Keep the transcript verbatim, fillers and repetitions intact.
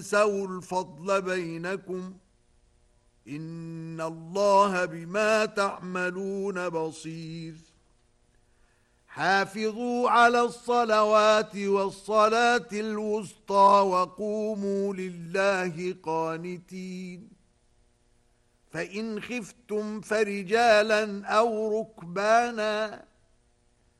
تنسوا الفضل بينكم إن الله بما تعملون بصير. حافظوا على الصلوات والصلاة الوسطى وقوموا لله قانتين. فإن خفتم فرجالا أو ركبانا